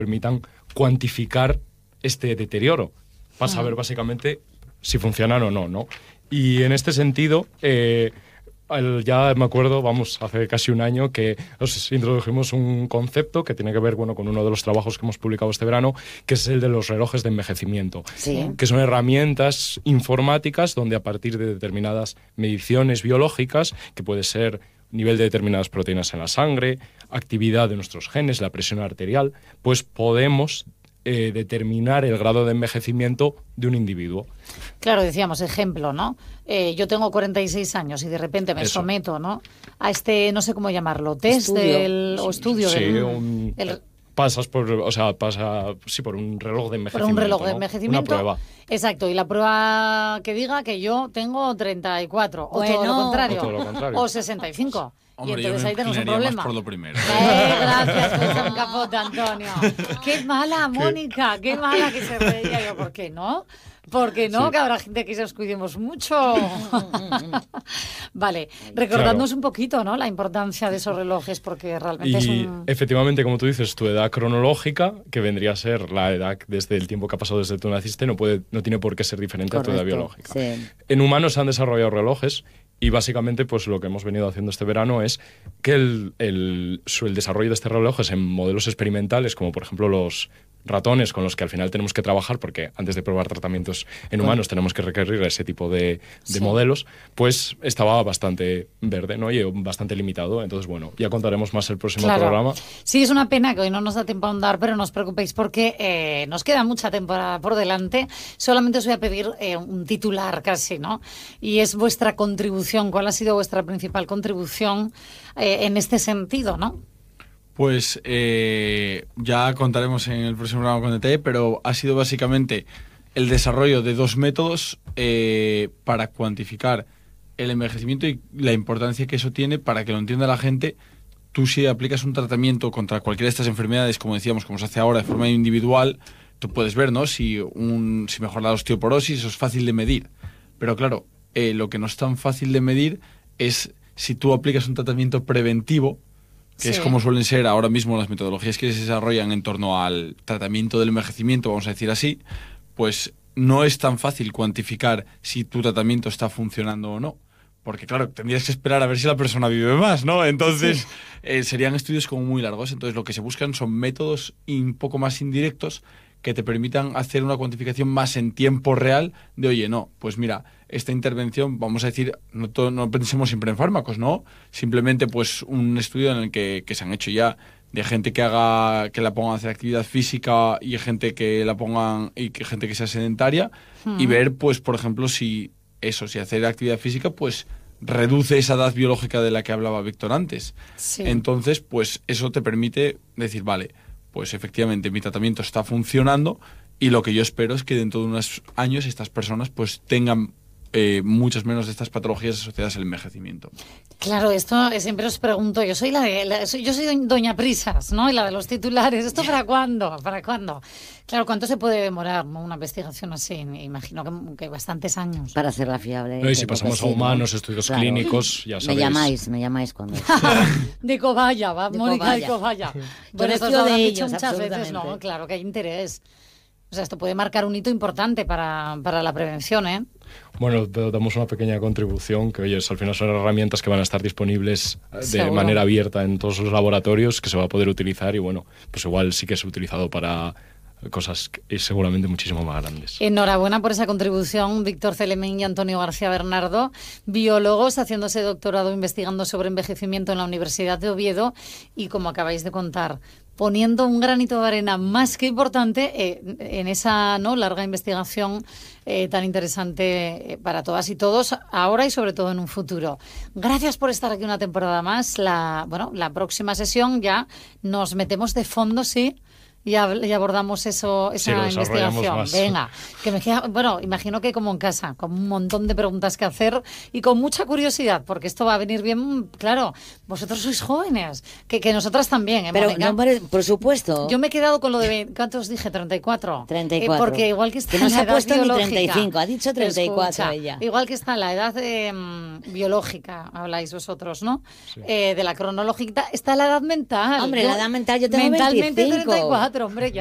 permitan cuantificar este deterioro para saber básicamente si funcionan o no, ¿no? Y en este sentido, ya me acuerdo, hace casi un año que nos introdujimos un concepto que tiene que ver, con uno de los trabajos que hemos publicado este verano, que es el de los relojes de envejecimiento, que son herramientas informáticas donde a partir de determinadas mediciones biológicas, que puede ser nivel de determinadas proteínas en la sangre, actividad de nuestros genes, la presión arterial, pues podemos determinar el grado de envejecimiento de un individuo. Claro, decíamos, ejemplo, ¿no? Yo tengo 46 años y de repente me someto, ¿no? A este, no sé cómo llamarlo, test estudio. Pasas por un reloj de envejecimiento. Por un reloj de envejecimiento. Una prueba. Exacto, y la prueba que diga que yo tengo 34, o todo lo contrario, o 65. Hombre, y entonces ahí tenemos un problema. Más por lo primero. Gracias, por un capote, Antonio. Qué mala, Mónica, qué mala que se reía yo. ¿Por qué no? Porque no, sí. Que habrá gente que se os cuidemos mucho. Vale, recordadnos un poquito, ¿no? La importancia de esos relojes, porque realmente es un... Efectivamente, como tú dices, tu edad cronológica, que vendría a ser la edad desde el tiempo que ha pasado desde que tú naciste, no tiene por qué ser diferente a tu edad biológica. Sí. En humanos se han desarrollado relojes y básicamente pues lo que hemos venido haciendo este verano es que el desarrollo de estos relojes en modelos experimentales, como por ejemplo los ratones con los que al final tenemos que trabajar, porque antes de probar tratamientos en humanos tenemos que requerir ese tipo de modelos, pues estaba bastante verde, ¿no? Y bastante limitado. Entonces, bueno, ya contaremos más el próximo programa. Sí, es una pena que hoy no nos da tiempo a ahondar, pero no os preocupéis porque nos queda mucha temporada por delante. Solamente os voy a pedir un titular casi, ¿no? Y es vuestra contribución. ¿Cuál ha sido vuestra principal contribución en este sentido, no? Pues ya contaremos en el próximo programa con detalle, pero ha sido básicamente el desarrollo de 2 métodos para cuantificar el envejecimiento y la importancia que eso tiene para que lo entienda la gente. Tú, si aplicas un tratamiento contra cualquiera de estas enfermedades, como decíamos, como se hace ahora de forma individual, tú puedes ver, ¿no? Si mejora la osteoporosis, eso es fácil de medir. Pero claro, lo que no es tan fácil de medir es si tú aplicas un tratamiento preventivo, que es como suelen ser ahora mismo las metodologías que se desarrollan en torno al tratamiento del envejecimiento, vamos a decir así, pues no es tan fácil cuantificar si tu tratamiento está funcionando o no. Porque claro, tendrías que esperar a ver si la persona vive más, ¿no? Entonces serían estudios como muy largos. Entonces lo que se buscan son métodos un poco más indirectos que te permitan hacer una cuantificación más en tiempo real de, oye, no, pues mira, esta intervención, vamos a decir, no pensemos siempre en fármacos, ¿no? Simplemente pues un estudio en el que se han hecho ya de gente que la pongan a hacer actividad física y gente que la pongan y que gente que sea sedentaria y ver, pues, por ejemplo, si hacer actividad física, pues reduce esa edad biológica de la que hablaba Víctor antes. Sí. Entonces, pues eso te permite decir, vale, pues efectivamente mi tratamiento está funcionando y lo que yo espero es que dentro de unos años estas personas pues tengan muchas menos de estas patologías asociadas al envejecimiento. Claro, esto siempre os pregunto, yo soy yo soy doña Prisas, ¿no? Y la de los titulares, ¿esto para cuándo? ¿Para cuándo? Claro, ¿cuánto se puede demorar, ¿no? Una investigación así? Imagino que bastantes años. Para hacerla fiable. No, y si pasamos a humanos, estudios clínicos, ya sabéis. Me llamáis cuando... De cobaya, va, Mónica de cobaya. Bueno, esto lo han dicho muchas veces, ¿no? Claro que hay interés. O sea, esto puede marcar un hito importante para la prevención, ¿eh? Bueno, damos una pequeña contribución, que oye, al final son herramientas que van a estar disponibles de manera abierta en todos los laboratorios, que se va a poder utilizar y bueno, pues igual sí que es utilizado para cosas seguramente muchísimo más grandes. Enhorabuena por esa contribución, Víctor Celemín y Antonio García Bernardo, biólogos haciéndose doctorado investigando sobre envejecimiento en la Universidad de Oviedo y, como acabáis de contar, poniendo un granito de arena más que importante en esa larga investigación tan interesante para todas y todos, ahora y sobre todo en un futuro. Gracias por estar aquí una temporada más. La próxima sesión ya nos metemos de fondo, sí, y abordamos esa investigación. Más. Venga, que me queda, imagino que como en casa, con un montón de preguntas que hacer y con mucha curiosidad, porque esto va a venir bien, claro, vosotros sois jóvenes, que nosotras también, pero no, por supuesto. Yo me he quedado con lo de, ¿cuántos dije? 34. 34. Porque igual que está que no en la se ha edad puesto biológica, ni 35, ha dicho 34 escucha, ella. Igual que está en la edad biológica, habláis vosotros, ¿no? Sí. De la cronológica, está la edad mental. Hombre, la edad mental, yo tengo mentalmente 25. 34. 34, hombre,